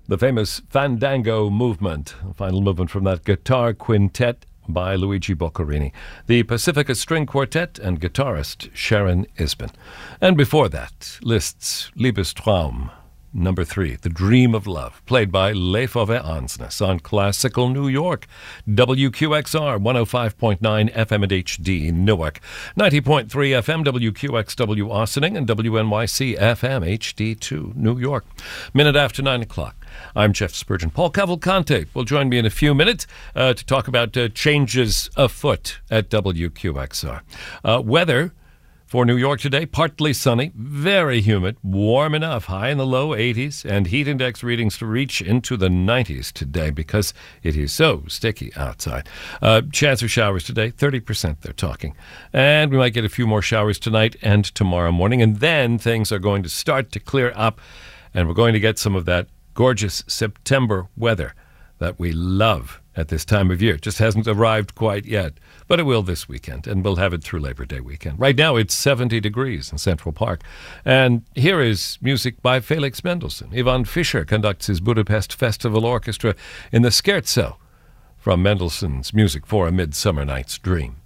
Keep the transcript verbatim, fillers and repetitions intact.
the famous Fandango movement, the final movement from that guitar quintet by Luigi Boccherini, the Pacifica String Quartet and guitarist Sharon Isbin. And before that, Liszt's Liebestraum, number three, The Dream of Love, played by Leif Ove Ansnes on Classical New York, W Q X R, one oh five point nine F M and H D Newark, ninety point three F M W Q X W Austining, and W N Y C F M H D two New York. Minute after nine o'clock. I'm Jeff Spurgeon. Paul Cavalcante will join me in a few minutes uh, to talk about uh, changes afoot at W Q X R. Uh, weather for New York today, partly sunny, very humid, warm enough, high in the low eighties, and heat index readings to reach into the nineties today because it is so sticky outside. Uh, chance of showers today, thirty percent they're talking. And we might get a few more showers tonight and tomorrow morning, and then things are going to start to clear up, and we're going to get some of that gorgeous September weather that we love at this time of year. It just hasn't arrived quite yet, but it will this weekend, and we'll have it through Labor Day weekend. Right now, it's seventy degrees in Central Park. And here is music by Felix Mendelssohn. Ivan Fischer conducts his Budapest Festival Orchestra in the Scherzo from Mendelssohn's Music for a Midsummer Night's Dream.